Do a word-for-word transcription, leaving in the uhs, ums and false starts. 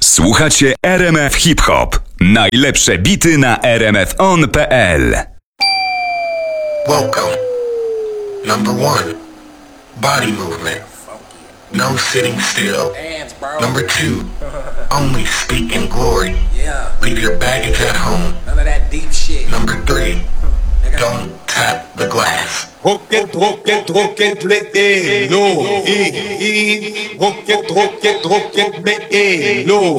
Słuchacie R M F Hip Hop. Najlepsze bity na r m f on kropka p l. Welcome. Number one, body movement. No sitting still. Number two, only speak in glory. Leave your baggage at home. None of that deep shit. Number three, don't tap the glass. Rocket, rocket, rocket, let no, e, e, rocket, rocket, rocket, let no.